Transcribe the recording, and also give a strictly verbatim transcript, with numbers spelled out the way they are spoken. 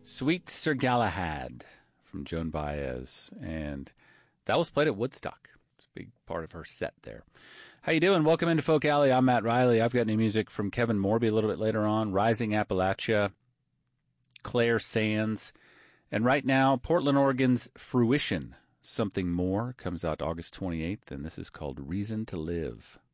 Sweet Sir Galahad from Joan Baez, and that was played at Woodstock. It's a big part of her set there. How you doing? Welcome into Folk Alley. I'm Matt Riley. I've got new music from Kevin Morby a little bit later on, Rising Appalachia, Claire Sands, and right now, Portland, Oregon's Fruition, Something More, comes out August twenty-eighth, and this is called Reason to Live.